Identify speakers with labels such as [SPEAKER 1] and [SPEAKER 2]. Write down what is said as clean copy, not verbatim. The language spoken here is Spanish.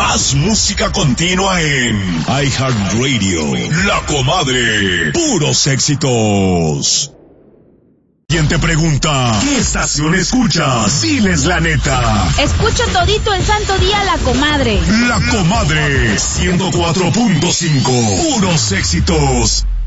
[SPEAKER 1] Más música continua en iHeartRadio. La Comadre. Puros éxitos. ¿Quién te pregunta qué estación escuchas? Diles la neta.
[SPEAKER 2] Escucho todito el santo día La Comadre.
[SPEAKER 1] La Comadre 104.5. Puros éxitos.